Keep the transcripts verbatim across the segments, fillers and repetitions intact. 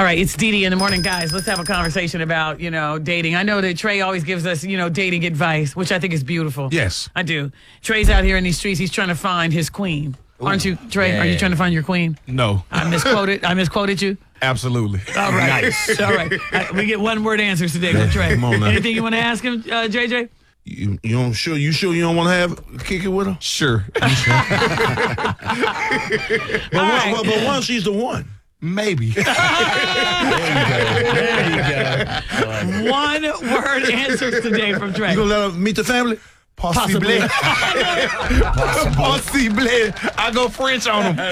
right, it's Dee Dee in the morning, guys. Let's have a conversation about, you know, dating. I know that Trey always gives us, you know, dating advice, which I think is beautiful. Yes. I do. Trey's out here in these streets. He's trying to find his queen. Ooh. Aren't you, Trey? Yeah. Are you trying to find your queen? No. I misquoted. I misquoted you. Absolutely. All right. Nice. All right. Uh, we get one word answers today from Trey. Come on now. Anything you want to ask him, uh, J J? You, you don't sure you sure you don't want to have kick it with her? Sure. but, right. one, but once she's the one. Maybe. There you go. There you go. One word answers today from Trey. You gonna let her meet the family? Possibly. Possibly. I go French on them.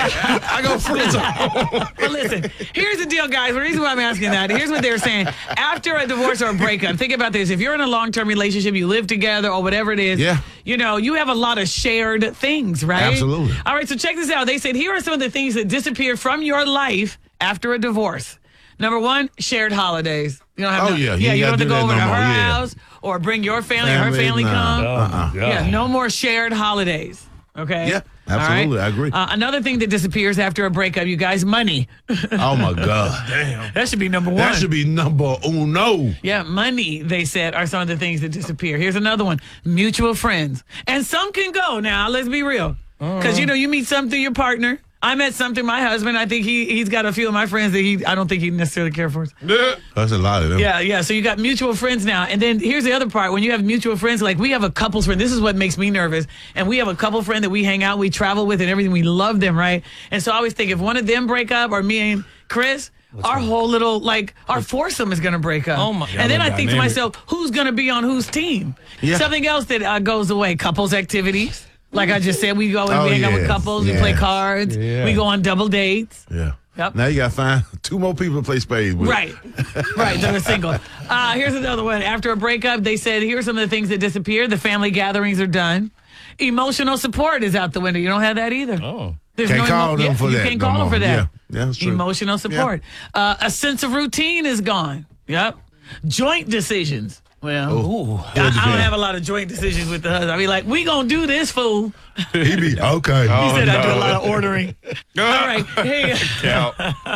I go French on them. But listen, here's the deal, guys. The reason why I'm asking that, here's what they're saying. After a divorce or a breakup, think about this. If you're in a long-term relationship, you live together or whatever it is, yeah. you know, you have a lot of shared things, right? Absolutely. All right, so check this out. They said, here are some of the things that disappear from your life after a divorce. Number one, shared holidays. You don't have oh, no, yeah. Yeah, you, you don't have to do go over no to her more. house yeah. or bring your family, family her family nah. come. Oh, my God. Yeah, no more shared holidays. Okay. Yeah, absolutely. Right? I agree. Uh, another thing that disappears after a breakup, you guys, money. Oh, my God. Damn. That should be number one. That should be number uno. Yeah, money, they said, are some of the things that disappear. Here's another one. Mutual friends. And some can go now, let's be real. Because, uh. you know, you meet some through your partner. I met something, my husband, I think he, he's got a few of my friends that he, I don't think he necessarily care for. Yeah. That's a lot of them. Yeah, yeah. So you got mutual friends now. And then here's the other part. When you have mutual friends, like we have a couple's friend. This is what makes me nervous. And we have a couple friend that we hang out, we travel with and everything. We love them, right? And so I always think if one of them break up or me and Chris, What's our wrong? whole little, like, our foursome is going to break up. Oh my God. And then I think to dynamic. myself, who's going to be on whose team? Yeah. Something else that uh, goes away, couples activities. Like I just said, we go and Oh, we hang out yes, with couples, yes. we play cards, Yeah. we go on double dates. Yeah. Yep. Now you got to find two more people to play spades with. Right, right, that are single. Uh, here's another one. After a breakup, they said, here are some of the things that disappear. The family gatherings are done. Emotional support is out the window. You don't have that either. Oh. There's Can't no call emo- them yeah, for you that. can't no call them more. for that. Yeah, yeah that's true. Emotional support. Uh, a sense of routine is gone. Yep. Joint decisions. Well, Ooh. I, I don't have a lot of joint decisions with the husband. I be like, we gonna do this, fool. He be, okay. He Oh, said I do a no. lot of ordering. All right. Hey, Cal.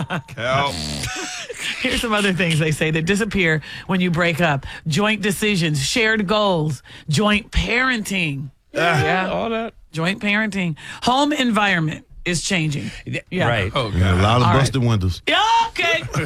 Cal. here's some other things they say that disappear when you break up. Joint decisions, shared goals, joint parenting. Yeah. All that. Joint parenting. Home environment is changing. Yeah. Right. Oh, yeah, a lot of All busted right. windows. Yeah, okay. All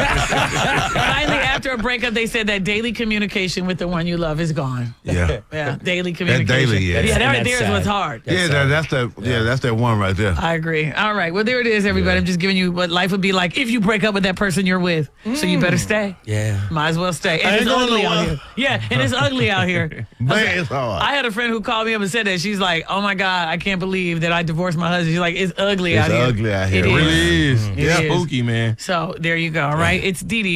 right. Finally, after a breakup, they said that daily communication with the one you love is gone. Yeah. Yeah, daily communication. daily, yeah. Yeah, that right That's there is sad. what's hard. That's yeah, that, sad. that's that. Yeah, that's that one right there. I agree. All right. Well, there it is, everybody. Yeah. I'm just giving you what life would be like if you break up with that person you're with. So you better stay. Yeah. Might as well stay. And I it's ain't going ugly out nowhere. here. Yeah, and it's ugly out here. Man, it's hard. I had a friend who called me up and said that. She's like, oh my God, I can't believe that I divorced my husband. She's like, it's ugly It's out here. ugly out here. It It is. really is. It Yeah, is. spooky, man. So there you go. All right. It's Dee Dee.